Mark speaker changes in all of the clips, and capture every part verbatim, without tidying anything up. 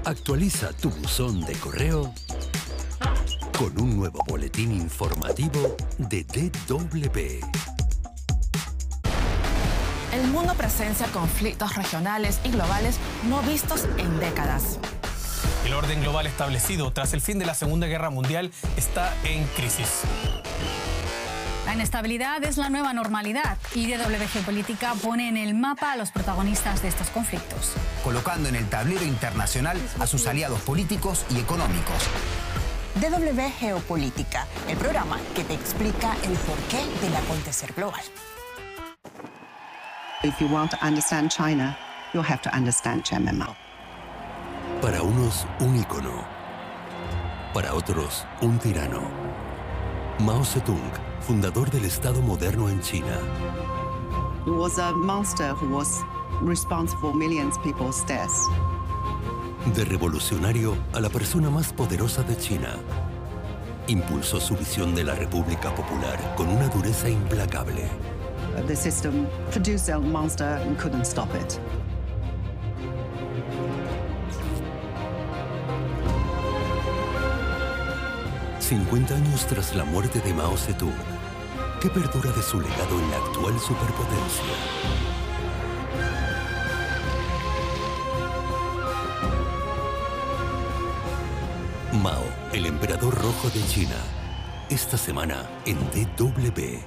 Speaker 1: Actualiza tu buzón de correo con un nuevo boletín informativo de D W.
Speaker 2: El mundo presencia conflictos regionales y globales no vistos en décadas.
Speaker 3: El orden global establecido tras el fin de la Segunda Guerra Mundial está en crisis.
Speaker 4: La inestabilidad es la nueva normalidad y D W Geopolítica pone en el mapa a los protagonistas de estos conflictos,
Speaker 5: colocando en el tablero internacional a sus aliados políticos y económicos.
Speaker 6: D W Geopolítica, el programa que te explica el porqué del acontecer global.
Speaker 7: If you want to understand China, you'll have to understand Chairman Mao.
Speaker 1: Para unos, un ícono. Para otros, un tirano. Mao Zedong, fundador del Estado moderno en China.
Speaker 7: He was a monster who was responsible for millions of people's deaths.
Speaker 1: De revolucionario a la persona más poderosa de China. Impulsó su visión de la República Popular con una dureza implacable.
Speaker 7: The system produced a monster and couldn't stop it.
Speaker 1: cincuenta años tras la muerte de Mao Zedong, ¿qué perdura de su legado en la actual superpotencia? Mao, el emperador rojo de China. Esta semana en D W.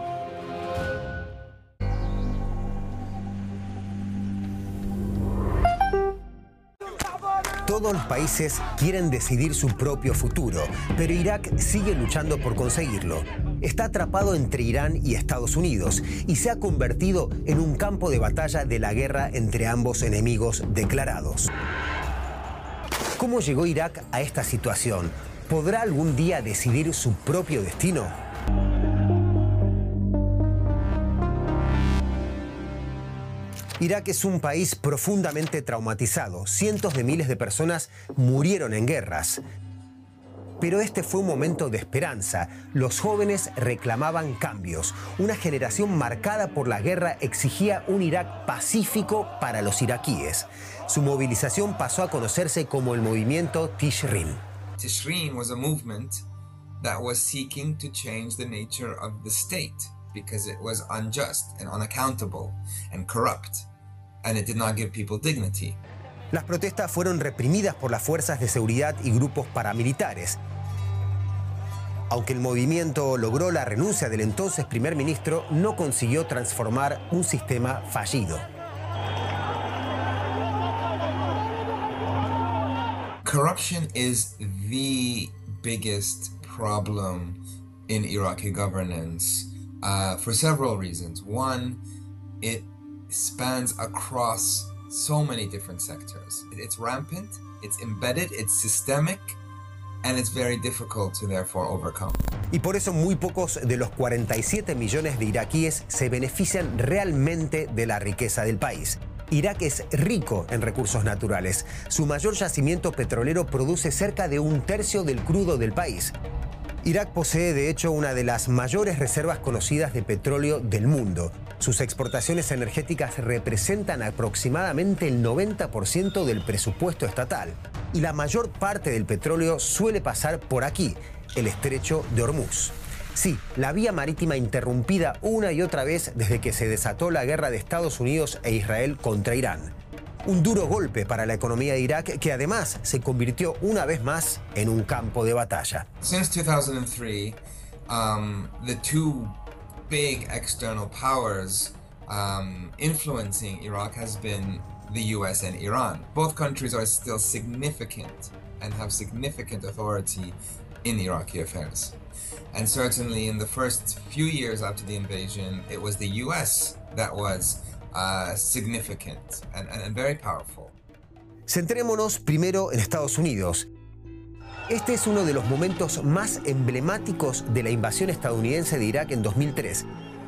Speaker 5: Todos los países quieren decidir su propio futuro, pero Irak sigue luchando por conseguirlo. Está atrapado entre Irán y Estados Unidos y se ha convertido en un campo de batalla de la guerra entre ambos enemigos declarados. ¿Cómo llegó Irak a esta situación? ¿Podrá algún día decidir su propio destino? Irak es un país profundamente traumatizado. Cientos de miles de personas murieron en guerras. Pero este fue un momento de esperanza. Los jóvenes reclamaban cambios. Una generación marcada por la guerra exigía un Irak pacífico para los iraquíes. Su movilización pasó a conocerse como el movimiento Tishrin.
Speaker 8: Tishrin was a movement that was seeking to change the nature of the state because it was unjust and unaccountable and corrupt, and it did not give people dignity.
Speaker 5: Las protestas fueron reprimidas por las fuerzas de seguridad y grupos paramilitares. Aunque el movimiento logró la renuncia del entonces primer ministro, no consiguió transformar un sistema fallido.
Speaker 8: Corruption is the biggest problem in Iraqi governance uh, for several reasons. One, it spans across so many different sectors. It's rampant, it's embedded, it's systemic, and it's very difficult to therefore overcome.
Speaker 5: Y por eso muy pocos de los cuarenta y siete millones de iraquíes se benefician realmente de la riqueza del país. Irak es rico en recursos naturales. Su mayor yacimiento petrolero produce cerca de un tercio del crudo del país. Irak posee, de hecho, una de las mayores reservas conocidas de petróleo del mundo. Sus exportaciones energéticas representan aproximadamente el noventa por ciento del presupuesto estatal. Y la mayor parte del petróleo suele pasar por aquí, el estrecho de Hormuz. Sí, la vía marítima interrumpida una y otra vez desde que se desató la guerra de Estados Unidos e Israel contra Irán. Un duro golpe para la economía de Irak, que además se convirtió una vez más en un campo de batalla.
Speaker 8: Since two thousand three, um, the two big external powers um, influencing Iraq has been the U S and Iran. Both countries are still significant and have significant authority in Iraqi affairs. And certainly in the first few years after the invasion, it was the U S that was uh, significant and, and, and very powerful.
Speaker 5: Centrémonos primero en Estados Unidos. Este es uno de los momentos más emblemáticos de la invasión estadounidense de Irak en dos mil tres.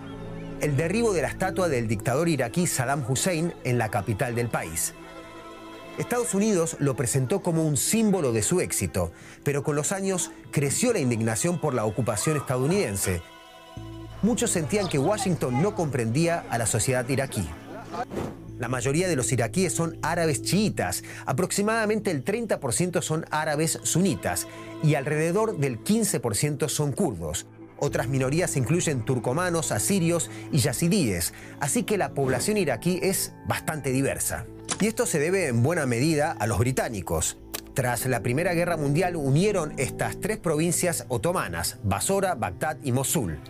Speaker 5: El derribo de la estatua del dictador iraquí Saddam Hussein en la capital del país. Estados Unidos lo presentó como un símbolo de su éxito, pero con los años creció la indignación por la ocupación estadounidense. Muchos sentían que Washington no comprendía a la sociedad iraquí. La mayoría de los iraquíes son árabes chiitas, aproximadamente el treinta por ciento son árabes sunitas y alrededor del quince por ciento son kurdos. Otras minorías incluyen turcomanos, asirios y yazidíes, así que la población iraquí es bastante diversa. Y esto se debe en buena medida a los británicos. Tras la Primera Guerra Mundial unieron estas tres provincias otomanas, Basora, Bagdad y Mosul.